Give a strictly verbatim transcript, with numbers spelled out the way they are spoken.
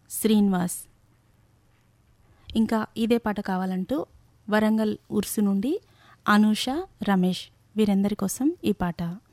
శ్రీనివాస్. ఇంకా ఇదే పాట కావాలంటూ వరంగల్ ఉర్సు నుండి అనూష, రమేష్ వీరందరి కోసం ఈ పాట.